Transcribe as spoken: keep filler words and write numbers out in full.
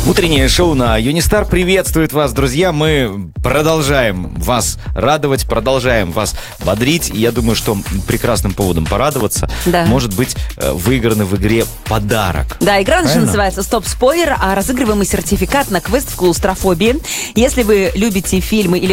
Утреннее шоу на Юнистар приветствует вас, друзья. Мы продолжаем вас радовать, продолжаем вас бодрить. И я думаю, что прекрасным поводом порадоваться да. может быть выигранный в игре подарок. Да, игра наша Правильно? называется «Стоп-спойлер», а разыгрываем мы сертификат на квест в клаустрофобии. Если вы любите фильмы или